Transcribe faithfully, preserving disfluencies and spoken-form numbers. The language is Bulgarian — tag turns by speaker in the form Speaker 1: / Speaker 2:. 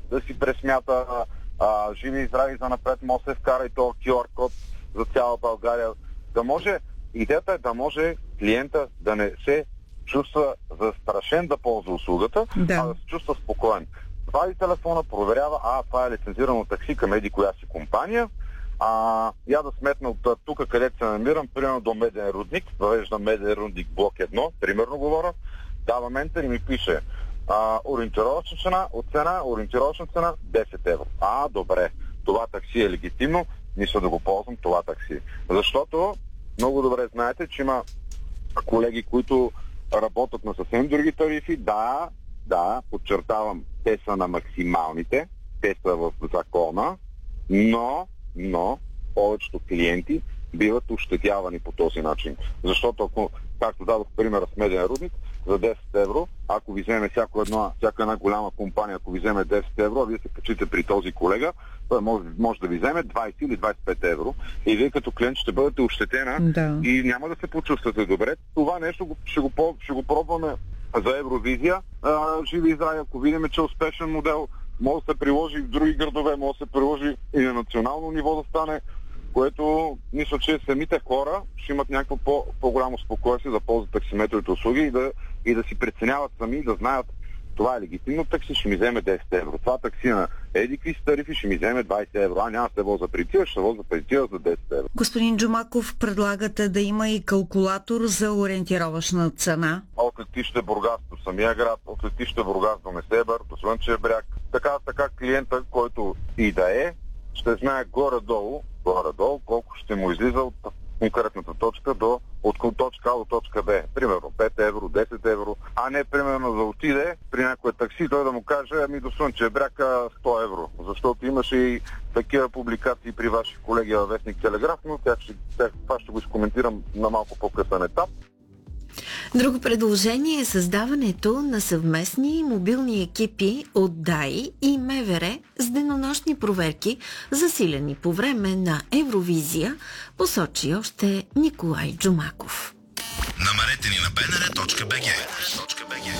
Speaker 1: да си пресмята а, живи и здрави за напред, може да се вкара и този кю ар код за цяла България. Да може, идеята е да може клиента да не се чувства застрашен да ползва услугата,
Speaker 2: да.
Speaker 1: а да се чувства спокоен. Вади телефона, проверява, а, това е лицензирано такси към еди коя си компания. А, я да сметна от тук, където се намирам, примерно до Меден рудник, въвеждам Меден рудник блок едно, примерно говоря, давам ентер и ми пише а, ориентировъчна цена, от цена, ориентировъчна цена десет евро. А, добре, това такси е легитимно, мисля да го ползвам това такси. Защото много добре знаете, че има колеги, които работят на съвсем други тарифи. Да, да, подчертавам, те са на максималните, те са в закона, но, но повечето клиенти биват ощетявани по този начин. Защото ако, както дадох примера с Меден рудник, за десет евро, ако ви вземе всяко една, всяка една голяма компания, ако ви вземе десет евро, а вие се качите при този колега, той може, може да ви вземе двайсет или двайсет и пет евро. И вие като клиент ще бъдете ощетена
Speaker 2: да.
Speaker 1: И няма да се почувствате добре. Това нещо ще го, ще го пробваме за Евровизия. А, живи и здрави, ако видим, че е успешен модел, може да се приложи и в други градове, може да се приложи и на национално ниво да стане, което мисля, че самите хора ще имат някакво по- по-голямо спокойствие да ползват таксиметровите услуги и да, и да си преценяват сами, да знаят това е легитимно такси, ще ми вземе десет евро. Това такси на еди какви тарифи ще ми вземе двайсет евро. А няма да се воза притива, ще се воза притива за десет евро.
Speaker 2: Господин Джумаков, предлагате да има и калкулатор за ориентировъчна цена.
Speaker 1: От летище Бургас до самия град, от летище Бургас до Несебър, до Слънчев бряг. Така, така клиента, който и да е, ще знае горе-долу, горе-долу колко ще му излиза от конкретната точка до от точка А до точка Б. Примерно пет евро, десет евро, а не примерно да отиде при някой такси, той да му каже, ами до Слънчев бряг сто евро. Защото имаше и такива публикации при ваши колеги във вестник Телеграф, но тях ще, тях, това ще го изкоментирам на малко по-късен етап.
Speaker 3: Друго предложение е създаването на съвместни мобилни екипи от ДАИ и МВР с денонощни проверки, засилени по време на Евровизия, посочи още Николай Джумаков.
Speaker 4: Намерете ни на бнр точка бг.